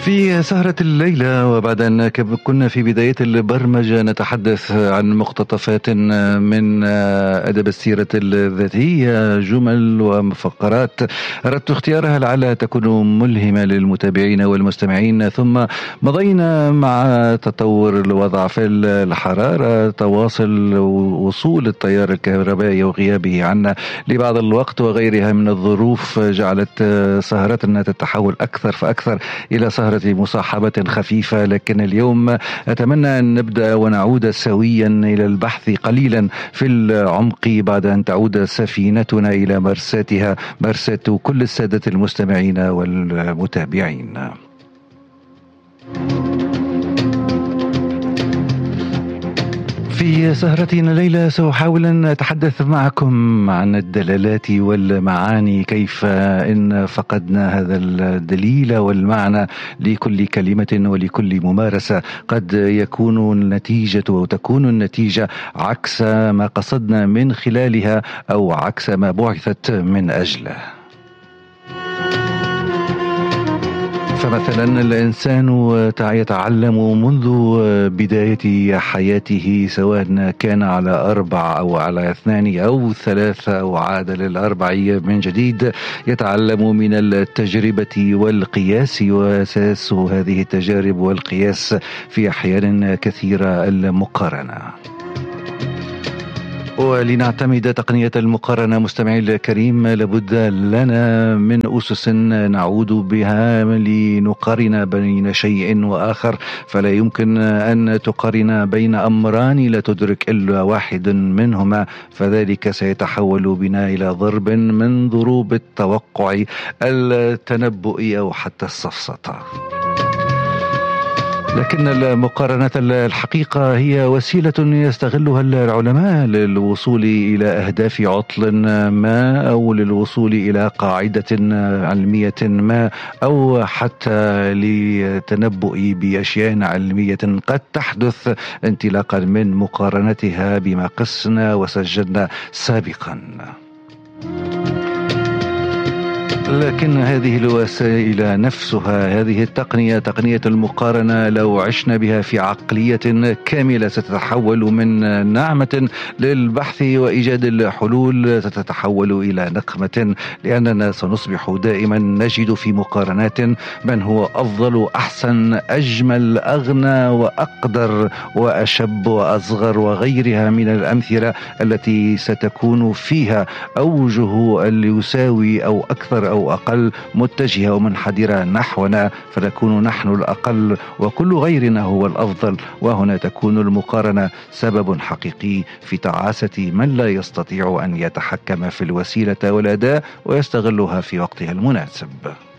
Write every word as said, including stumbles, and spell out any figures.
في سهرة الليلة وبعد أن كنا في بداية البرمجة نتحدث عن مقتطفات من أدب السيرة الذاتية، جمل وفقرات أردت اختيارها لعلها تكون ملهمة للمتابعين والمستمعين. ثم مضينا مع تطور الوضع في الحرارة، تواصل وصول التيار الكهربائي وغيابه عنا لبعض الوقت وغيرها من الظروف جعلت سهرتنا تتحول أكثر فأكثر إلى سهرة مصاحبة خفيفة. لكن اليوم أتمنى أن نبدأ ونعود سويا إلى البحث قليلا في العمق بعد أن تعود سفينتنا إلى مرساتها، مرساة كل السادة المستمعين والمتابعين. في سهرتنا الليلة سأحاول أن أتحدث معكم عن الدلالات والمعاني، كيف إن فقدنا هذا الدليل والمعنى لكل كلمة ولكل ممارسة قد يكون النتيجة أو تكون النتيجة عكس ما قصدنا من خلالها أو عكس ما بعثت من أجله. فمثلا الإنسان يتعلم منذ بداية حياته، سواء كان على أربع أو على اثنان أو ثلاثة أو عاد للأربع من جديد، يتعلم من التجربة والقياس، وأساس هذه التجارب والقياس في أحيان كثيرة المقارنة. ولنعتمد تقنية المقارنة مستمعي الكريم لابد لنا من أسس نعود بها لنقارن بين شيء وآخر، فلا يمكن أن تقارن بين أمران لا تدرك إلا واحد منهما، فذلك سيتحول بنا إلى ضرب من ضروب التوقع، التنبؤ أو حتى السفسطة. لكن المقارنة الحقيقة هي وسيلة يستغلها العلماء للوصول إلى أهداف عطل ما، أو للوصول إلى قاعدة علمية ما، أو حتى للتنبؤ بأشياء علمية قد تحدث انطلاقا من مقارنتها بما قسنا وسجلنا سابقا. لكن هذه الوسائل نفسها، هذه التقنية، تقنية المقارنة، لو عشنا بها في عقلية كاملة ستتحول من نعمة للبحث وإيجاد الحلول ستتحول إلى نقمة، لأننا سنصبح دائما نجد في مقارنات من هو أفضل، أحسن، أجمل، أغنى وأقدر وأشب وأصغر وغيرها من الأمثلة التي ستكون فيها أوجه اللي يساوي أو أكثر أو أقل متجهة ومنحدرة نحونا، فنكون نحن الأقل وكل غيرنا هو الأفضل. وهنا تكون المقارنة سبب حقيقي في تعاسة من لا يستطيع أن يتحكم في الوسيلة والأداة ويستغلها في وقتها المناسب.